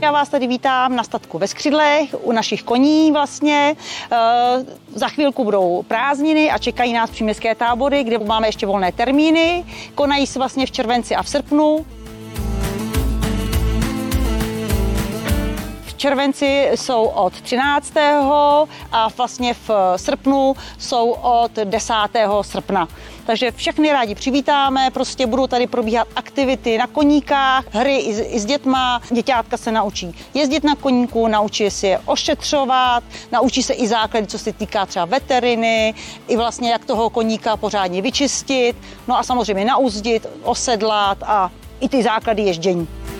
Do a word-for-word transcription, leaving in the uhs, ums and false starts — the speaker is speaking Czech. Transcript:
Já vás tady vítám na statku ve Skřidlech, u našich koní vlastně. E, za chvilku budou prázdniny a čekají nás příměstské tábory, kde máme ještě volné termíny. Konají se vlastně v červenci a v srpnu. V červenci jsou od třináctého a vlastně v srpnu jsou od desátého srpna. Takže všechny rádi přivítáme, prostě budou tady probíhat aktivity na koníkách, hry i s, i s dětma. Děťátka se naučí jezdit na koníku, naučí se je ošetřovat, naučí se i základy, co se týká třeba veteriny, i vlastně jak toho koníka pořádně vyčistit, no a samozřejmě nauzdit, osedlat a i ty základy ježdění.